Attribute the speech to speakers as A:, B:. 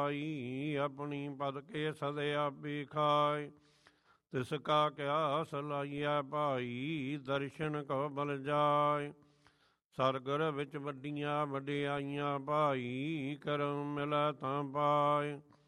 A: ਆਈ ਆਪਣੀ ਪਦ ਕੇ ਸਦੇ ਆਪੀ ਖਾਏ। ਤਿਸ ਕਾ ਕਿਆ ਸਲਾਈਐ ਭਾਈ ਦਰਸ਼ਨ ਕੋ ਬਲ ਜਾਏ। ਸਰਗਰ ਵਿੱਚ ਵੱਡੀਆਂ ਵਡਿਆਈਆਂ ਭਾਈ ਕਰਮ ਮਿਲੈ ਤਾਂ ਪਾਏ।